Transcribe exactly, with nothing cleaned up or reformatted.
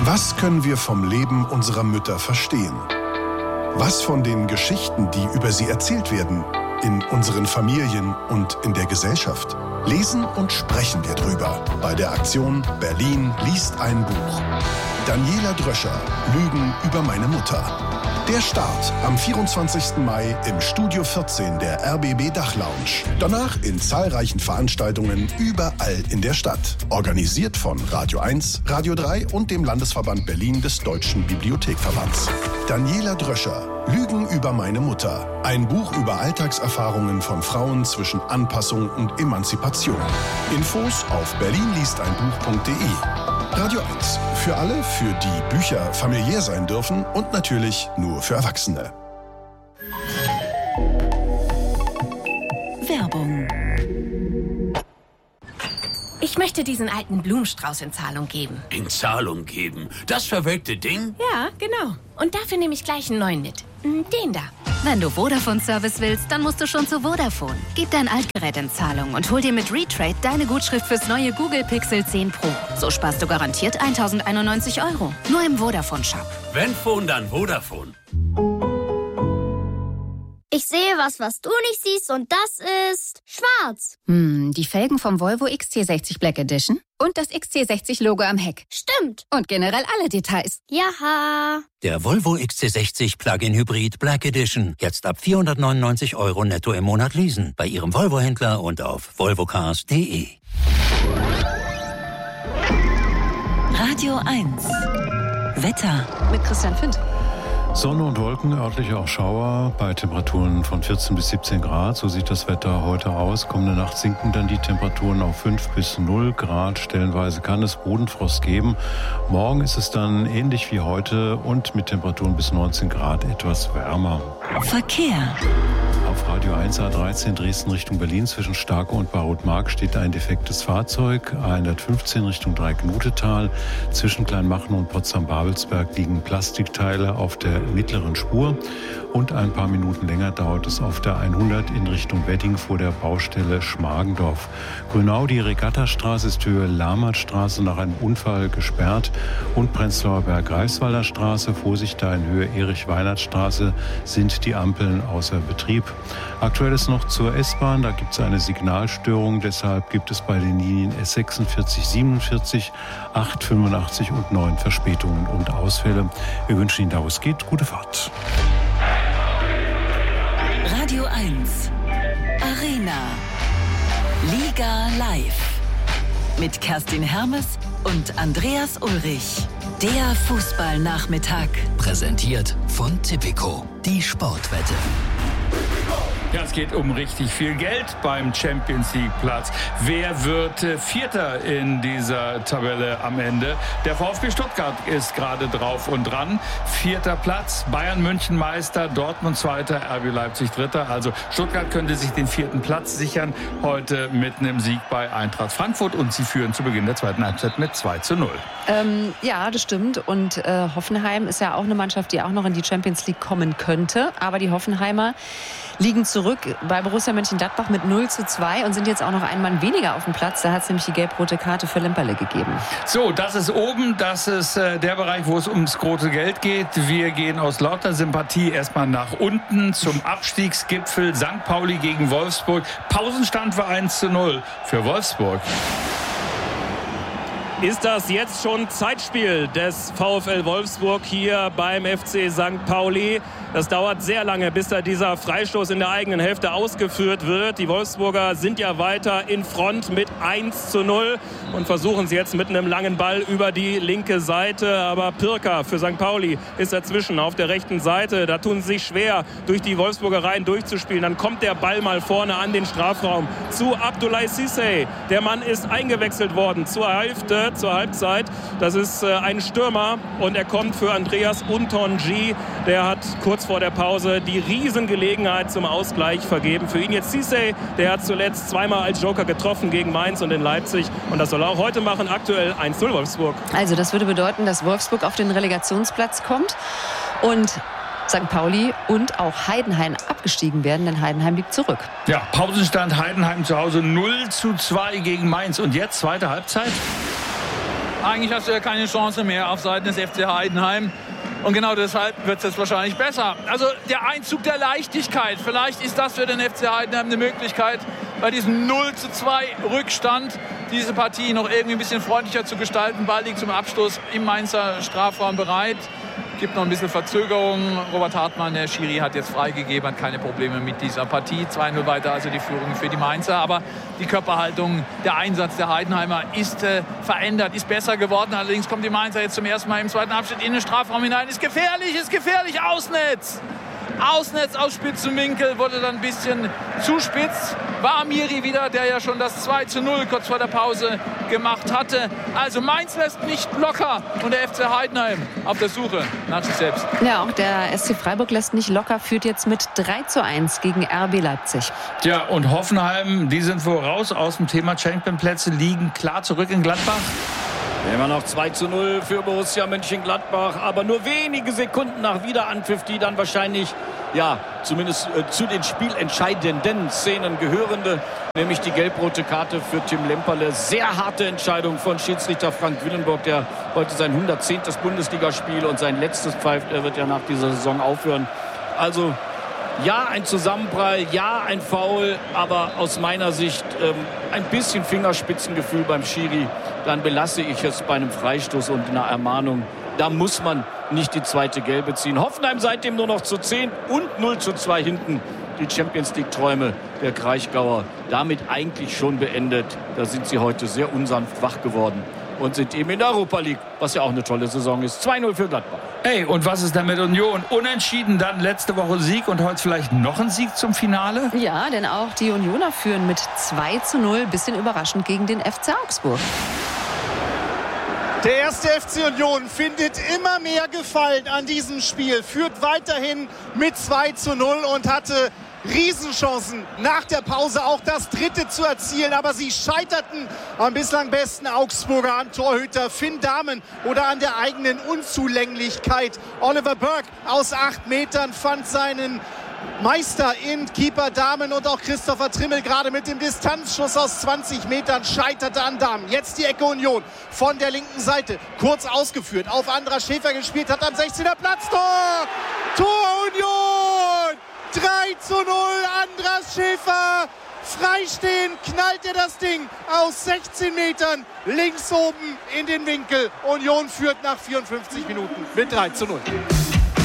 Was können wir vom Leben unserer Mütter verstehen? Was von den Geschichten, die über sie erzählt werden, in unseren Familien und in der Gesellschaft? Lesen und sprechen wir drüber bei der Aktion Berlin liest ein Buch. Daniela Dröscher, Lügen über meine Mutter. Der Start am vierundzwanzigsten Mai im Studio vierzehn der R B B Dachlounge. Danach in zahlreichen Veranstaltungen überall in der Stadt. Organisiert von Radio eins, Radio drei und dem Landesverband Berlin des Deutschen Bibliothekverbands. Daniela Dröscher, Lügen über meine Mutter. Ein Buch über Alltagserfahrungen von Frauen zwischen Anpassung und Emanzipation. Infos auf berlin liest ein buch punkt de. Radio eins. Für alle, für die Bücher familiär sein dürfen und natürlich nur für Erwachsene. Werbung. Ich möchte diesen alten Blumenstrauß in Zahlung geben. In Zahlung geben? Das verwelkte Ding? Ja, genau. Und dafür nehme ich gleich einen neuen mit. Den da. Wenn du Vodafone-Service willst, dann musst du schon zu Vodafone. Gib dein Altgerät in Zahlung und hol dir mit Retrade deine Gutschrift fürs neue Google Pixel zehn Pro. So sparst du garantiert tausendeinundneunzig Euro. Nur im Vodafone-Shop. Wenn Phone, dann Vodafone. Ich sehe was, was du nicht siehst, und das ist schwarz. Hm, die Felgen vom Volvo X C sechzig Black Edition und das X C sechzig Logo am Heck. Stimmt. Und generell alle Details. Jaha. Der Volvo X C sechzig Plug-in Hybrid Black Edition. Jetzt ab vierhundertneunundneunzig Euro netto im Monat leasen. Bei Ihrem Volvo-Händler und auf volvocars punkt de. Radio eins. Wetter. Mit Christian Findt. Sonne und Wolken, örtlich auch Schauer, bei Temperaturen von vierzehn bis siebzehn Grad. So sieht das Wetter heute aus. Kommende Nacht sinken dann die Temperaturen auf fünf bis null Grad. Stellenweise kann es Bodenfrost geben. Morgen ist es dann ähnlich wie heute und mit Temperaturen bis neunzehn Grad etwas wärmer. Verkehr. Auf Radio eins A dreizehn Dresden Richtung Berlin zwischen Starke und Barroth-Mark steht ein defektes Fahrzeug. A hundertfünfzehn Richtung Dreiecknutetal. Zwischen Kleinmachen und Potsdam-Babelsberg liegen Plastikteile auf der mittleren Spur. Und ein paar Minuten länger dauert es auf der hundert in Richtung Wedding vor der Baustelle Schmargendorf. Grünau, die Regattastraße ist Höhe Lammertstraße nach einem Unfall gesperrt. Und Prenzlauer Berg-Greifswalder Straße, Vorsicht da in Höhe Erich-Weinert-Straße, sind die Ampeln außer Betrieb. Aktuell ist noch zur S-Bahn, da gibt es eine Signalstörung. Deshalb gibt es bei den Linien S sechsundvierzig, siebenundvierzig, acht, fünfundachtzig und neun Verspätungen und Ausfälle. Wir wünschen Ihnen, da wo es geht, gute Fahrt. Radio eins. Arena. Liga live. Mit Kerstin Hermes und Andreas Ulrich. Der Fußballnachmittag. Präsentiert von Tipico. Die Sportwette. Ja, es geht um richtig viel Geld beim Champions League Platz. Wer wird äh, Vierter in dieser Tabelle am Ende? Der VfB Stuttgart ist gerade drauf und dran. Vierter Platz, Bayern München Meister, Dortmund Zweiter, R B Leipzig Dritter. Also Stuttgart könnte sich den vierten Platz sichern heute mit einem Sieg bei Eintracht Frankfurt. Und sie führen zu Beginn der zweiten Halbzeit mit zwei zu null. Ähm, ja, das stimmt. Und äh, Hoffenheim ist ja auch eine Mannschaft, die auch noch in die Champions League kommen könnte. Aber die Hoffenheimer liegen zurück bei Borussia Mönchengladbach mit null zu zwei und sind jetzt auch noch ein Mann weniger auf dem Platz. Da hat es nämlich die gelb-rote Karte für Lemperle gegeben. So, das ist oben. Das ist äh, der Bereich, wo es ums große Geld geht. Wir gehen aus lauter Sympathie erstmal nach unten zum Abstiegsgipfel. Sankt Pauli gegen Wolfsburg. Pausenstand war eins zu null für Wolfsburg. Ist das jetzt schon Zeitspiel des VfL Wolfsburg hier beim F C Sankt Pauli? Das dauert sehr lange, bis da dieser Freistoß in der eigenen Hälfte ausgeführt wird. Die Wolfsburger sind ja weiter in Front mit eins zu null und versuchen es jetzt mit einem langen Ball über die linke Seite. Aber Pirker für Sankt Pauli ist dazwischen auf der rechten Seite. Da tun sie sich schwer, durch die Wolfsburger Reihen durchzuspielen. Dann kommt der Ball mal vorne an den Strafraum zu Abdoulaye Cissé. Der Mann ist eingewechselt worden zur Hälfte, zur Halbzeit. Das ist äh, ein Stürmer und er kommt für Andreas Untonji. Der hat kurz vor der Pause die Riesengelegenheit zum Ausgleich vergeben. Für ihn jetzt Cissé, der hat zuletzt zweimal als Joker getroffen gegen Mainz und in Leipzig. Und das soll er auch heute machen. Aktuell eins zu null Wolfsburg. Also das würde bedeuten, dass Wolfsburg auf den Relegationsplatz kommt und Sankt Pauli und auch Heidenheim abgestiegen werden, denn Heidenheim liegt zurück. Ja, Pausenstand Heidenheim zu Hause null zu zwei gegen Mainz. Und jetzt zweite Halbzeit. eigentlich hast du ja keine Chance mehr auf Seiten des F C Heidenheim. Und genau deshalb wird es jetzt wahrscheinlich besser. Also der Einzug der Leichtigkeit, vielleicht ist das für den F C Heidenheim eine Möglichkeit, bei diesem null zu zwei Rückstand diese Partie noch irgendwie ein bisschen freundlicher zu gestalten. Ball liegt zum Abstoß im Mainzer Strafraum bereit. Gibt noch ein bisschen Verzögerung. Robert Hartmann, der Schiri, hat jetzt freigegeben, hat keine Probleme mit dieser Partie. zwei null weiter, also die Führung für die Mainzer. Aber die Körperhaltung, der Einsatz der Heidenheimer ist äh, verändert, ist besser geworden. Allerdings kommt die Mainzer jetzt zum ersten Mal im zweiten Abschnitt in den Strafraum hinein. Ist gefährlich, ist gefährlich, Ausnetz! Ausnetz aus spitzem Winkel, wurde dann ein bisschen zu spitz. War Amiri wieder, der ja schon das zwei zu null kurz vor der Pause gemacht hatte. Also Mainz lässt nicht locker und der F C Heidenheim auf der Suche nach sich selbst. Ja, auch der S C Freiburg lässt nicht locker, führt jetzt mit drei zu eins gegen R B Leipzig. Ja, und Hoffenheim, die sind wohl raus aus dem Thema Champion-Plätze, liegen klar zurück in Gladbach. Immer noch zwei zu null für Borussia Mönchengladbach, aber nur wenige Sekunden nach Wiederanpfiff, die dann wahrscheinlich, ja, zumindest äh, zu den spielentscheidenden Szenen gehörende, nämlich die gelb-rote Karte für Tim Lemperle. Sehr harte Entscheidung von Schiedsrichter Frank Willenburg, der heute sein hundertzehntes Bundesligaspiel und sein letztes pfeift. Er wird ja nach dieser Saison aufhören. Also ja, ein Zusammenprall, ja, ein Foul, aber aus meiner Sicht ähm, ein bisschen Fingerspitzengefühl beim Schiri. Dann belasse ich es bei einem Freistoß und einer Ermahnung. Da muss man nicht die zweite Gelbe ziehen. Hoffenheim seitdem nur noch zu zehn und null zu zwei hinten. Die Champions-League-Träume der Kraichgauer damit eigentlich schon beendet. Da sind sie heute sehr unsanft wach geworden und sind eben in der Europa League, was ja auch eine tolle Saison ist. zwei null für Gladbach. Hey, und was ist denn mit Union? Unentschieden, dann letzte Woche Sieg und heute vielleicht noch ein Sieg zum Finale? Ja, denn auch die Unioner führen mit zwei zu null, bisschen überraschend gegen den F C Augsburg. Der erste F C Union findet immer mehr Gefallen an diesem Spiel, führt weiterhin mit zwei zu null und hatte Riesenchancen nach der Pause auch das dritte zu erzielen, aber sie scheiterten am bislang besten Augsburger, am Torhüter Finn Dahmen oder an der eigenen Unzulänglichkeit. Oliver Burke aus acht Metern fand seinen Meister in Keeper Dahmen und auch Christopher Trimmel gerade mit dem Distanzschuss aus zwanzig Metern scheiterte an Dahmen. Jetzt die Ecke Union von der linken Seite, kurz ausgeführt, auf Andras Schäfer gespielt, hat am sechzehner Platz, Tor! Tor Union! drei zu null, Andras Schäfer, freistehen, knallt er das Ding aus sechzehn Metern links oben in den Winkel. Union führt nach vierundfünfzig Minuten mit drei zu null.